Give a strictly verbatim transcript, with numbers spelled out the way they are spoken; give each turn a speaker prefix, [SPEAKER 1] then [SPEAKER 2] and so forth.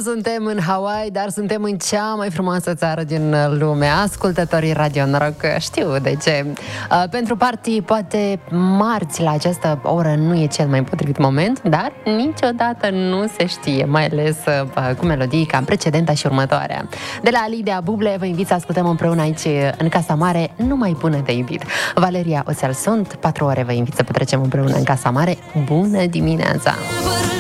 [SPEAKER 1] suntem în Hawaii, dar suntem în cea mai frumoasă țară din lume. Ascultătorii Radio Noroc știu de ce. Uh, pentru party, poate marți la această oră nu e cel mai potrivit moment, dar niciodată nu se știe, mai ales uh, cu melodii ca precedenta și următoarea. De la Lidia Buble vă invit să ascultăm împreună aici în Casa Mare Numai Bună de Iubit. Valeria Oțel sunt, patru ore vă invit să petrecem împreună în Casa Mare. Bună dimineața!